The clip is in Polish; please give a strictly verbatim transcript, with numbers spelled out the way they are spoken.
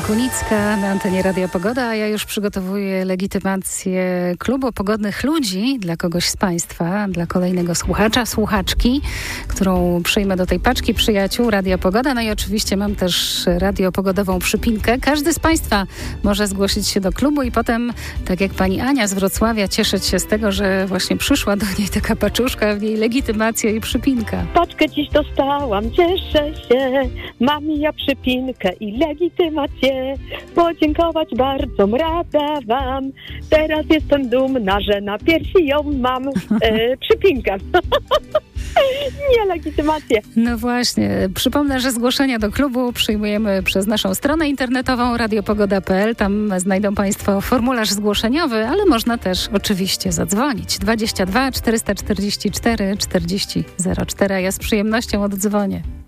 Kunicka na antenie Radia Pogoda, a ja już przygotowuję legitymację Klubu Pogodnych Ludzi dla kogoś z Państwa, dla kolejnego słuchacza, słuchaczki, którą przyjmę do tej paczki przyjaciół Radia Pogoda. No i oczywiście mam też radiopogodową przypinkę. Każdy z Państwa może zgłosić się do klubu i potem, tak jak pani Ania z Wrocławia, cieszyć się z tego, że właśnie przyszła do niej taka paczuszka, w niej legitymacja i przypinka. Paczkę dziś dostałam, cieszę się, mam ja przypinkę i legitymację. Podziękować bardzo rada wam. Teraz jestem dumna, że na piersi ją mam. E, przypinkę. Nie legitymację. No właśnie. Przypomnę, że zgłoszenia do klubu przyjmujemy przez naszą stronę internetową radiopogoda kropka p l. Tam znajdą Państwo formularz zgłoszeniowy, ale można też oczywiście zadzwonić. dwadzieścia dwa czterysta czterdzieści cztery czterdzieści zero cztery. Ja z przyjemnością oddzwonię.